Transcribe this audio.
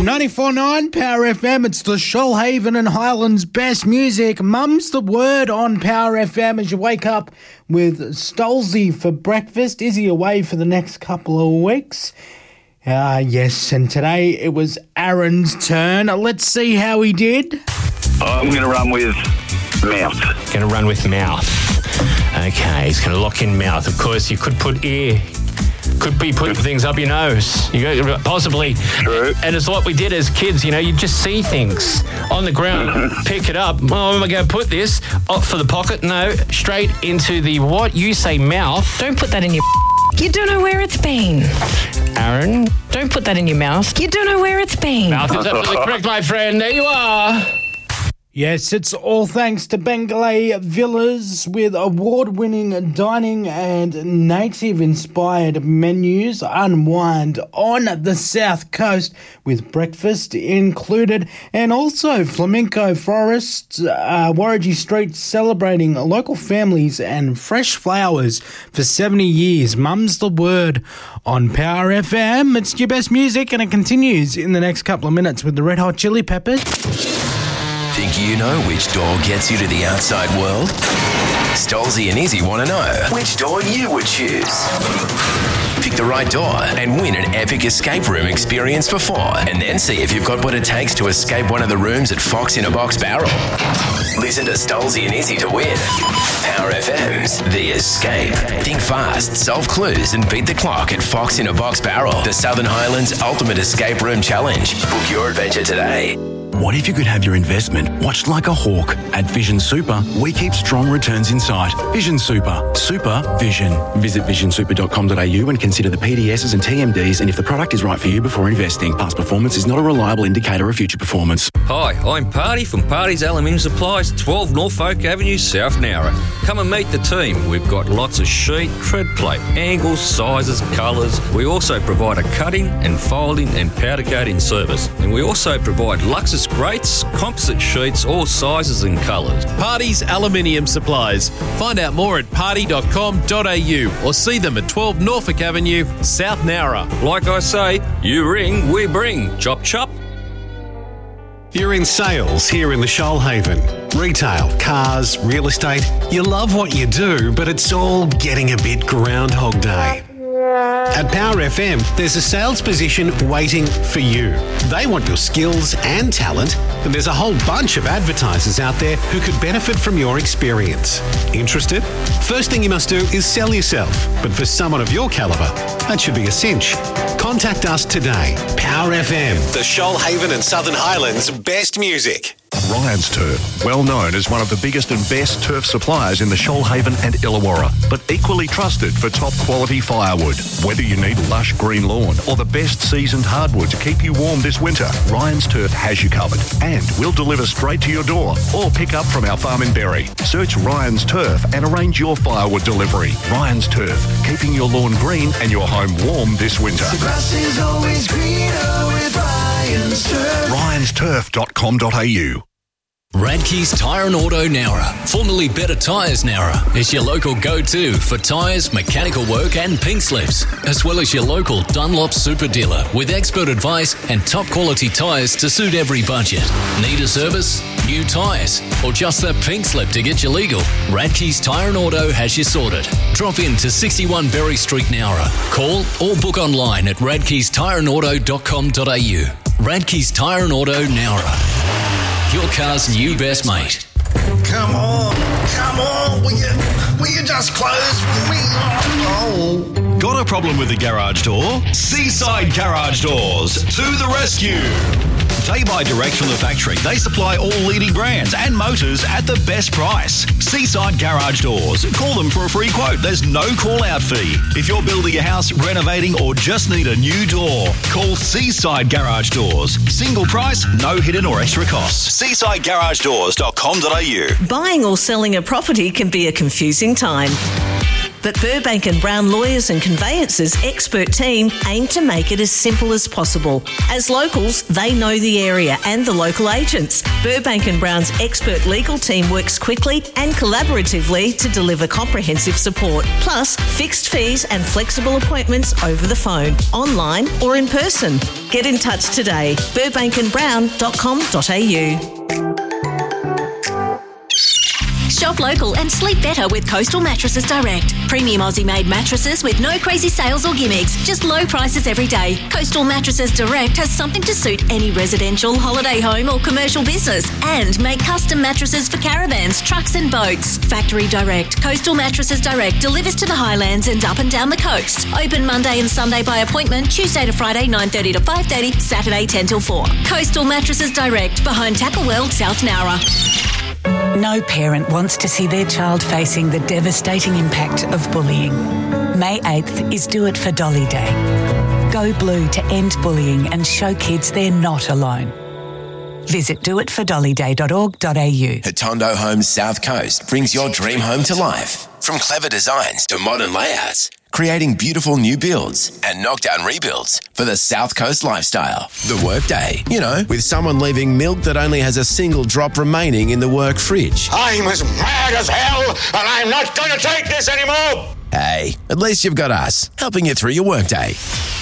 94.9 Power FM, it's the Shoalhaven and Highlands best music. Mum's the word on Power FM as you wake up with Stolzy for breakfast. Is he away for the next couple of weeks? Yes, and today it was Aaron's turn. Let's see how he did. I'm going to run with mouth. Going to run with mouth. Okay, he's going to lock in mouth. Of course, you could put ear. Could be putting things up your nose. Possibly. True. And it's what we did as kids, you just see things on the ground, pick it up. Oh, am I going to put this off for the pocket? No, straight into the what? You say mouth. Don't put that in your You don't know where it's been. Aaron? Don't put that in your mouth. You don't know where it's been. Mouth is absolutely correct, my friend. There you are. Yes, it's all thanks to Bengalay Villas with award-winning dining and native-inspired menus. Unwind on the South Coast with breakfast included. And also Flamenco Forests, Warragee Street celebrating local families and fresh flowers for 70 years. Mum's the word on Power FM. It's your best music and it continues in the next couple of minutes with the Red Hot Chili Peppers. Think you know which door gets you to the outside world? Stolzy and Izzy want to know which door you would choose. Pick the right door and win an epic escape room experience for 4, and then see if you've got what it takes to escape one of the rooms at Fox in a Box Barrel. Listen to Stolzy and Izzy to win. Power FM's The Escape. Think fast, solve clues and beat the clock at Fox in a Box Barrel, the Southern Highlands Ultimate Escape Room Challenge. Book your adventure today. What if you could have your investment watched like a hawk? At Vision Super, we keep strong returns in sight. Vision Super. Super Vision. Visit visionsuper.com.au and consider the PDSs and TMDs and if the product is right for you before investing. Past performance is not a reliable indicator of future performance. Hi, I'm Party from Party's Aluminium Supplies, 12 Norfolk Avenue, South Nowra. Come and meet the team. We've got lots of sheet, tread plate, angles, sizes, colours. We also provide a cutting and folding and powder coating service. And we also provide Luxus grates, composite sheets, all sizes and colours. Party's Aluminium Supplies. Find out more at party.com.au or see them at 12 Norfolk Avenue, South Nowra. Like I say, you ring, we bring. Chop chop. You're in sales here in the Shoalhaven. Retail, cars, real estate. You love what you do, but it's all getting a bit Groundhog Day. At Power FM, there's a sales position waiting for you. They want your skills and talent, and there's a whole bunch of advertisers out there who could benefit from your experience. Interested? First thing you must do is sell yourself, but for someone of your calibre, that should be a cinch. Contact us today. Power FM, the Shoalhaven and Southern Highlands best music. Ryan's Turf, well known as one of the biggest and best turf suppliers in the Shoalhaven and Illawarra, but equally trusted for top quality firewood. Whether you need lush green lawn or the best seasoned hardwood to keep you warm this winter, Ryan's Turf has you covered, and we'll deliver straight to your door or pick up from our farm in Berry. Search Ryan's Turf and arrange your firewood delivery. Ryan's Turf, keeping your lawn green and your home warm this winter. The grass is always greener with Ryan's Turf. Ryan'sTurf.com.au. Radke's Tyre and Auto Nowra, formerly Better Tyres Nowra, is your local go-to for tyres, mechanical work and pink slips, as well as your local Dunlop super dealer with expert advice and top quality tyres to suit every budget. Need a service? New tyres? Or just that pink slip to get you legal? Radke's Tyre and Auto has you sorted. Drop in to 61 Berry Street Nowra. Call or book online at radkestyreandauto.com.au. Radke's Tyre and Auto Nowra. Your car's new best mate. Come on, will you just close for me? Oh. Got a problem with the garage door? Seaside Garage Doors, to the rescue. They buy direct from the factory. They supply all leading brands and motors at the best price. Seaside Garage Doors. Call them for a free quote. There's no call-out fee. If you're building a house, renovating, or just need a new door, call Seaside Garage Doors. Single price, no hidden or extra costs. SeasideGarageDoors.com.au. Buying or selling a property can be a confusing time. But Burbank and Brown Lawyers and Conveyancers expert team aim to make it as simple as possible. As locals, they know the area and the local agents. Burbank and Brown's expert legal team works quickly and collaboratively to deliver comprehensive support, plus fixed fees and flexible appointments over the phone, online or in person. Get in touch today. burbankandbrown.com.au. Shop local and sleep better with Coastal Mattresses Direct. Premium Aussie-made mattresses with no crazy sales or gimmicks, just low prices every day. Coastal Mattresses Direct has something to suit any residential, holiday home or commercial business, and make custom mattresses for caravans, trucks and boats. Factory Direct. Coastal Mattresses Direct delivers to the Highlands and up and down the coast. Open Monday and Sunday by appointment, Tuesday to Friday 9:30 to 5:30, Saturday 10 till 4. Coastal Mattresses Direct, behind Tackle World, South Nowra. No parent wants to see their child facing the devastating impact of bullying. May 8th is Do It for Dolly Day. Go blue to end bullying and show kids they're not alone. Visit doitfordollyday.org.au. Hatondo Homes South Coast brings your dream home to life. From clever designs to modern layouts, creating beautiful new builds and knockdown rebuilds for the South Coast lifestyle. The workday, with someone leaving milk that only has a single drop remaining in the work fridge. I'm as mad as hell and I'm not going to take this anymore. Hey, at least you've got us helping you through your workday.